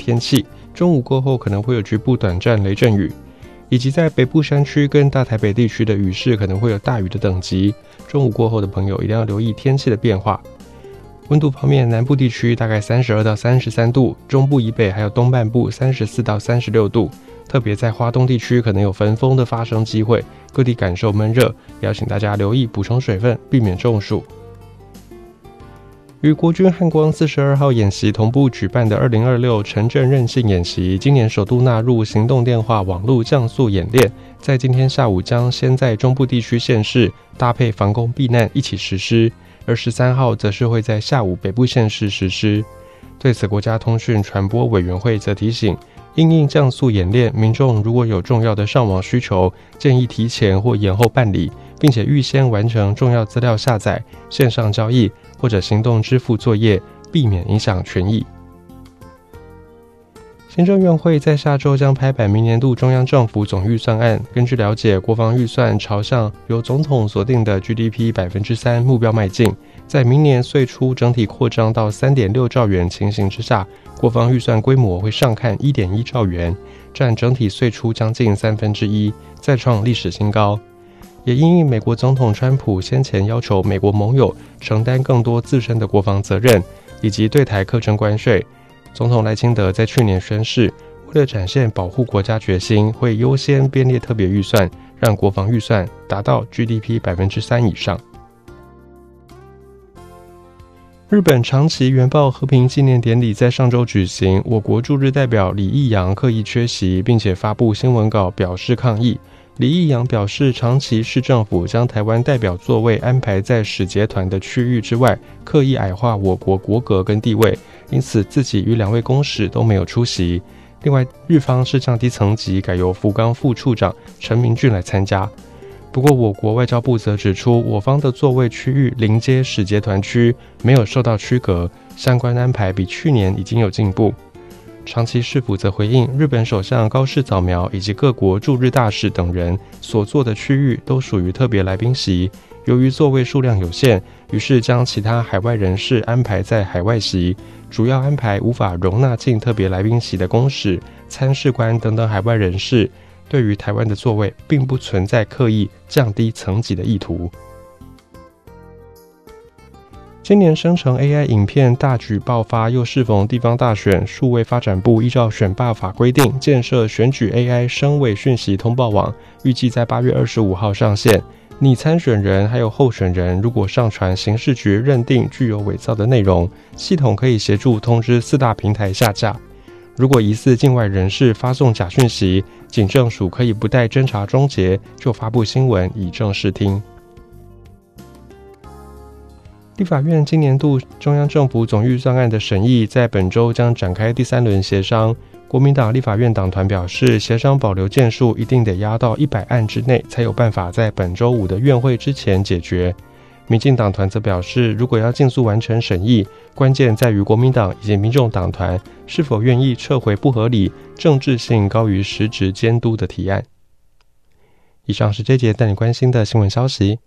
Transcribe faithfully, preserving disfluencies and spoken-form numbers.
天气，中午过后可能会有局部短暂雷阵雨，以及在北部山区跟大台北地区的雨势可能会有大雨的等级，中午过后的朋友一定要留意天气的变化。温度方面，南部地区大概三十二到三十三度，中部以北还有东半部三十四到三十六度，特别在花东地区可能有焚风的发生机会，各地感受闷热，也要请大家留意补充水分，避免中暑。与国军汉光四十二号演习同步举办的二零二六城镇韧性演习，今年首度纳入行动电话网络降速演练，在今天下午将先在中部地区县市搭配防空避难一起实施，而十三号则是会在下午北部县市实施。对此，国家通讯传播委员会则提醒，因应降速演练，民众如果有重要的上网需求，建议提前或延后办理，并且预先完成重要资料下载、线上交易或者行动支付作业，避免影响权益。行政院会在下周将拍板明年度中央政府总预算案。根据了解，国防预算朝向由总统所定的 G D P 百分之三 目标迈进，在明年岁初整体扩张到 三点六兆元情形之下，国防预算规模会上看 一点一兆元，占整体岁初将近三分之一，再创历史新高。也因应美国总统川普先前要求美国盟友承担更多自身的国防责任，以及对台课征关税，总统赖清德在去年宣誓，为了展现保护国家决心，会优先编列特别预算，让国防预算达到 G D P 百分之三 以上。日本长崎原爆和平纪念典礼在上周举行，我国驻日代表李义洋刻意缺席，并且发布新闻稿表示抗议。李义洋表示，长崎市政府将台湾代表座位安排在使节团的区域之外，刻意矮化我国国格跟地位，因此自己与两位公使都没有出席。另外，日方是降低层级，改由福冈副处长陈明俊来参加。不过，我国外交部则指出，我方的座位区域临接使节团区，没有受到区隔，相关安排比去年已经有进步。长崎市府则回应，日本首相高市早苗以及各国驻日大使等人所坐的区域都属于特别来宾席，由于座位数量有限，于是将其他海外人士安排在海外席，主要安排无法容纳进特别来宾席的公使、参事官等等海外人士。对于台湾的座位，并不存在刻意降低层级的意图。今年生成 A I 影片大举爆发，又适逢地方大选，数位发展部依照选罢法规定，建设选举 A I 声伪讯息通报网，预计在八月二十五号上线。拟参选人还有候选人如果上传刑事局认定具有伪造的内容，系统可以协助通知四大平台下架。如果疑似境外人士发送假讯息，警政署可以不待侦查终结就发布新闻以正视听。立法院今年度中央政府总预算案的审议在本周将展开第三轮协商。国民党立法院党团表示，协商保留件数一定得压到一百案之内，才有办法在本周五的院会之前解决。民进党团则表示，如果要尽速完成审议，关键在于国民党以及民众党团是否愿意撤回不合理、政治性高于实质监督的提案。以上是这节带你关心的新闻消息。